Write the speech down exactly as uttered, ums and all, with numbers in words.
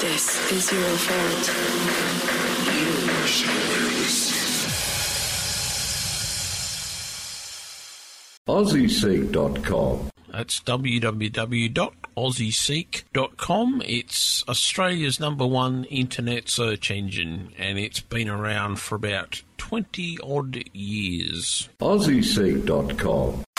This is your fault. You shall wear this. Aussie Seek dot com. That's w w w dot aussie seek dot com. It's Australia's number one internet search engine, and it's been around for about twenty odd years. Aussie Seek dot com.